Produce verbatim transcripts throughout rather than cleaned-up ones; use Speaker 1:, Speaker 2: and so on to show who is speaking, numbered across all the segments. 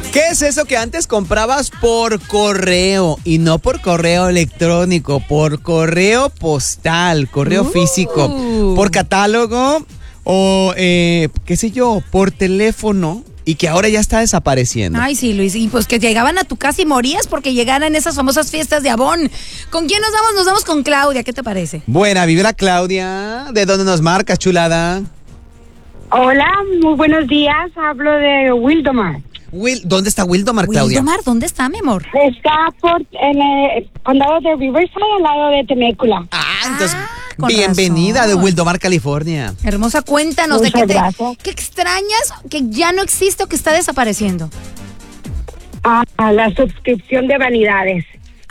Speaker 1: ¿Qué es eso que antes comprabas por correo y no por correo electrónico, por correo postal, correo uh. físico, por catálogo o, eh, qué sé yo, por teléfono? Y que ahora ya está desapareciendo.
Speaker 2: Ay, sí, Luis. Y pues que llegaban a tu casa y morías porque llegaran esas famosas fiestas de Avon. ¿Con quién nos vamos? Nos vamos con Claudia. ¿Qué te parece?
Speaker 1: Buena vibra, Claudia. ¿De dónde nos marcas, chulada?
Speaker 3: Hola, muy buenos días. Hablo de Wildomar.
Speaker 1: Will, ¿Dónde está Wildomar, Claudia?
Speaker 2: Wildomar, ¿dónde está, mi amor?
Speaker 3: Está por en el condado de Riverside, al lado de Temecula.
Speaker 1: Ah, entonces,
Speaker 2: ah,
Speaker 1: bienvenida
Speaker 2: razón.
Speaker 1: de Wildomar, California.
Speaker 2: Hermosa, cuéntanos
Speaker 3: Muchas
Speaker 2: de qué, te,
Speaker 3: gracias.
Speaker 2: qué extrañas que ya no existe o que está desapareciendo.
Speaker 3: Ah, la suscripción de Vanidades.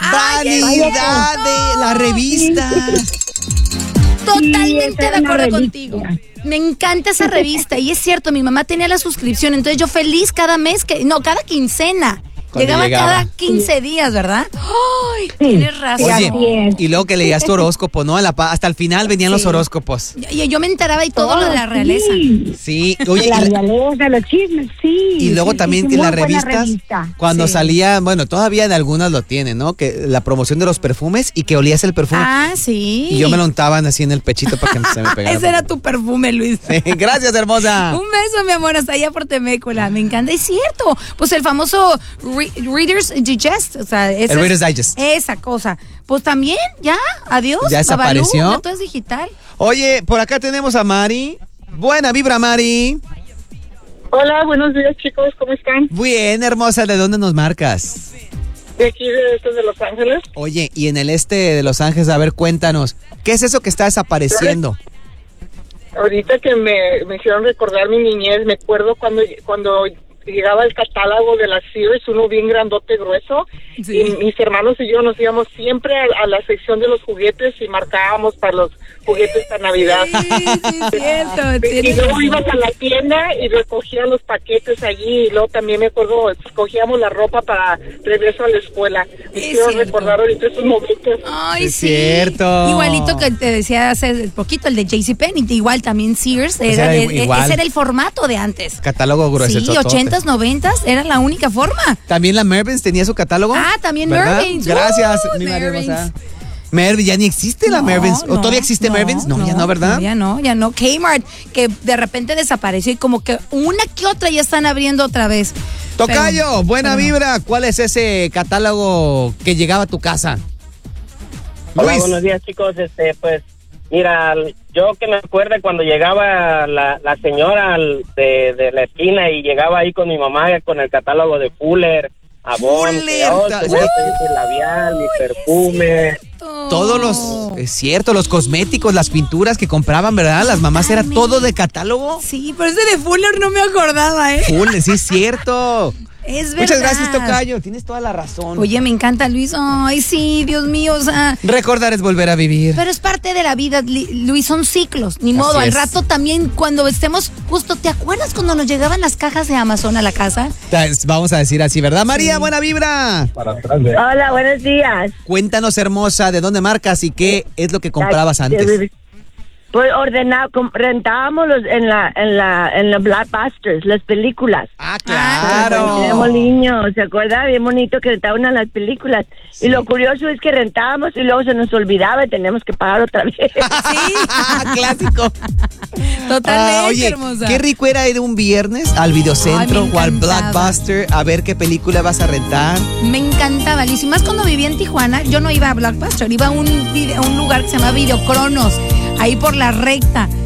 Speaker 1: Vanidades, la revista.
Speaker 2: Totalmente
Speaker 3: Sí,
Speaker 2: de
Speaker 3: esa era
Speaker 2: acuerdo
Speaker 3: una
Speaker 2: contigo. Me encanta esa revista y es cierto, mi mamá tenía la suscripción, entonces yo feliz cada mes, que no, cada quincena. Llegaba, llegaba cada quince días, ¿verdad? ¡Ay! Sí, tienes razón.
Speaker 1: Oye, y luego que leías tu horóscopo, ¿no? La, hasta el final venían sí. los horóscopos.
Speaker 2: Y yo me enteraba y todo oh, lo de la realeza.
Speaker 3: Sí,
Speaker 1: sí. Oye,
Speaker 3: la realeza, los chismes, sí.
Speaker 1: Y luego
Speaker 3: sí,
Speaker 1: también
Speaker 3: sí,
Speaker 1: en las revistas,
Speaker 3: revista.
Speaker 1: cuando
Speaker 2: sí.
Speaker 1: salía, bueno, todavía en algunas lo tienen, ¿no? Que la promoción de los perfumes y que olías el perfume.
Speaker 2: Ah, sí.
Speaker 1: Y yo me lo untaban así en el pechito para que no se me pegara.
Speaker 2: Ese era tu perfume, Luis.
Speaker 1: Sí, gracias, hermosa.
Speaker 2: Un beso, mi amor, hasta allá por Temécula. Me encanta. Es cierto. Pues el famoso Re- Reader's Digest, o sea, esa,
Speaker 1: el Reader's Digest.
Speaker 2: Esa cosa. Pues también, ya, adiós.
Speaker 1: Ya desapareció.
Speaker 2: Babalú, ya todo es digital.
Speaker 1: Oye, por acá tenemos a Mari. Buena vibra, Mari.
Speaker 4: Hola, buenos días, chicos, ¿cómo están?
Speaker 1: Bien, hermosa, ¿de dónde nos marcas?
Speaker 4: De aquí, de este de Los Ángeles.
Speaker 1: Oye, y en el este de Los Ángeles, a ver, cuéntanos, ¿qué es eso que está desapareciendo?
Speaker 4: Ahorita que me, me hicieron recordar mi niñez, me acuerdo cuando cuando llegaba el catálogo de las Sears, uno bien grandote, grueso, sí. Y mis hermanos y yo nos íbamos siempre a, a la sección de los juguetes y marcábamos para los juguetes para Navidad.
Speaker 2: Sí, sí, cierto.
Speaker 4: Y luego ibas a la tienda y recogías los paquetes allí, y luego también me acuerdo, cogíamos la ropa para regreso a la escuela. Me quiero recordar ahorita esos momentos.
Speaker 2: Ay,
Speaker 1: es
Speaker 2: sí.
Speaker 1: cierto.
Speaker 2: Igualito que te decía hace poquito, el de JCPenney, igual también Sears, era,
Speaker 1: era
Speaker 2: de,
Speaker 1: igual.
Speaker 2: ese era el formato de antes.
Speaker 1: Catálogo grueso.
Speaker 2: Sí, ochentas, noventas, era la única forma.
Speaker 1: También la Mervyn's tenía su catálogo.
Speaker 2: Ah, también
Speaker 1: ¿verdad?
Speaker 2: Mervyn's.
Speaker 1: Gracias,
Speaker 2: uh,
Speaker 1: mi María
Speaker 2: Mervyn's.
Speaker 1: hermosa. Mervyn's, ya ni existe la
Speaker 2: No,
Speaker 1: Mervyn's. ¿O
Speaker 2: no,
Speaker 1: todavía existe
Speaker 2: no,
Speaker 1: Mervyn's? No,
Speaker 2: no,
Speaker 1: ya no, ¿verdad?
Speaker 2: No, ya no, ya no. Kmart, que de repente desapareció y como que una que otra ya están abriendo otra vez.
Speaker 1: Tocayo,
Speaker 2: pero,
Speaker 1: buena
Speaker 2: pero
Speaker 1: vibra. No. ¿Cuál es ese catálogo que llegaba a tu casa?
Speaker 5: Hola, Luis. Buenos días, chicos. Este, pues, mira, yo que me acuerdo cuando llegaba la, la señora de, de la esquina y llegaba ahí con mi mamá con el catálogo de Fuller, Avon, mi labial, mi perfume.
Speaker 1: Todos los, es cierto, los cosméticos, las pinturas que compraban, ¿verdad? Las mamás era todo de catálogo.
Speaker 2: Sí, pero ese de Fuller no me acordaba, ¿eh?
Speaker 1: Fuller, sí es cierto.
Speaker 2: Es verdad.
Speaker 1: Muchas gracias, Tocayo, tienes toda la razón.
Speaker 2: Oye, me encanta, Luis. Ay, sí, Dios mío, o sea.
Speaker 1: Recordar es volver a vivir.
Speaker 2: Pero es parte de la vida, Luis, son ciclos, ni
Speaker 1: Así
Speaker 2: modo. Al
Speaker 1: es.
Speaker 2: rato también, cuando estemos, justo, ¿te acuerdas cuando nos llegaban las cajas de Amazon a la casa?
Speaker 1: Vamos a decir así, ¿verdad? María,
Speaker 2: Sí.
Speaker 1: buena vibra.
Speaker 5: Para atrás, ¿eh?
Speaker 3: Hola, buenos días.
Speaker 1: Cuéntanos, hermosa, ¿de dónde marcas y qué es lo que comprabas antes?
Speaker 3: Pues ordenar, rentábamos los, en la en la en los Blockbusters, las películas.
Speaker 1: Ah, claro.
Speaker 3: Cuando éramos niños, ¿se acuerda? Bien bonito que rentaban las películas. Sí. Y lo curioso es que rentábamos y luego se nos olvidaba y teníamos que pagar otra vez.
Speaker 2: Sí.
Speaker 1: Clásico.
Speaker 2: Totalmente,
Speaker 1: ah, oye,
Speaker 2: hermosa.
Speaker 1: Qué rico era ir un viernes al videocentro
Speaker 2: Ay,
Speaker 1: o al
Speaker 2: encantaba.
Speaker 1: Blockbuster a ver qué película vas a rentar.
Speaker 2: Me encantaba, Liz. Y más cuando vivía en Tijuana, yo no iba a Blockbuster, iba a un, video, un lugar que se llama Videocronos, ahí por la recta.